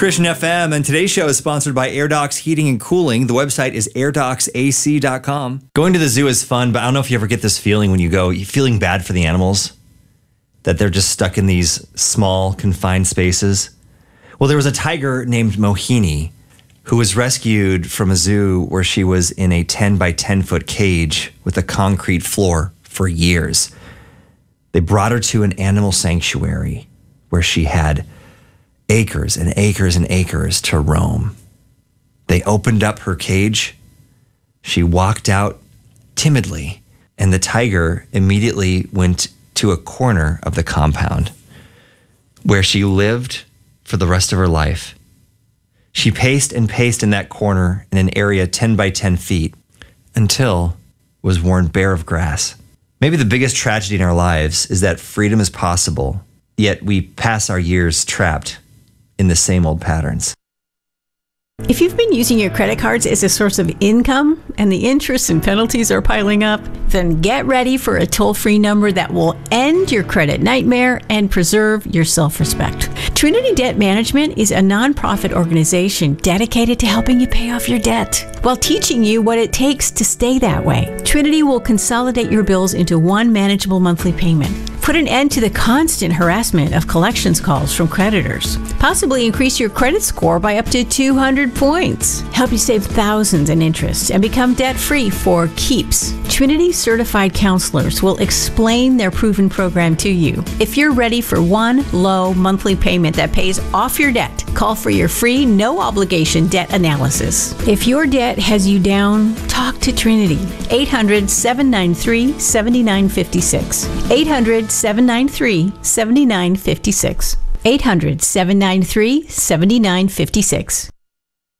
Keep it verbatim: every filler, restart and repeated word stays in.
Christian F M, and today's show is sponsored by AirDocs Heating and Cooling. The website is air docs a c dot com. Going to the zoo is fun, but I don't know if you ever get this feeling when you go, you're feeling bad for the animals, that they're just stuck in these small, confined spaces. Well, there was a tiger named Mohini who was rescued from a zoo where she was in a ten by ten foot cage with a concrete floor for years. They brought her to an animal sanctuary where she had acres and acres and acres to roam. They opened up her cage. She walked out timidly, and the tiger immediately went to a corner of the compound where she lived for the rest of her life. She paced and paced in that corner in an area ten by ten feet until was worn bare of grass. Maybe the biggest tragedy in our lives is that freedom is possible, yet we pass our years trapped in the same old patterns. If you've been using your credit cards as a source of income and the interest and penalties are piling up, then get ready for a toll-free number that will end your credit nightmare and preserve your self-respect. Trinity Debt Management is a nonprofit organization dedicated to helping you pay off your debt while teaching you what it takes to stay that way. Trinity will consolidate your bills into one manageable monthly payment, put an end to the constant harassment of collections calls from creditors, possibly increase your credit score by up to two hundred points, help you save thousands in interest, and become debt-free for keeps. Trinity certified counselors will explain their proven program to you. If you're ready for one low monthly payment that pays off your debt, call for your free, no-obligation debt analysis. If your debt has you down, talk to Trinity. eight hundred, seven nine three, seven nine five six. eight hundred, seven nine three, seven nine five six. eight hundred, seven nine three, seven nine five six.